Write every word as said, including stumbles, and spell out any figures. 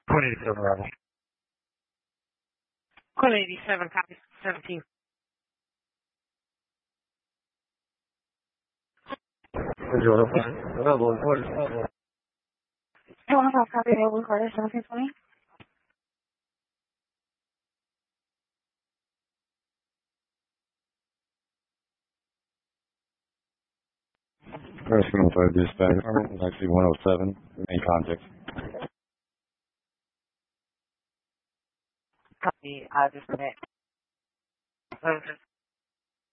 Queen eighty-seven arrival. Queen eighty-seven, copy seventeen. Visual available in quarters. One half copy available in quarters, seventeen twenty. First one for dispatch, or actually one oh seven, main contact. Copy, I disconnect.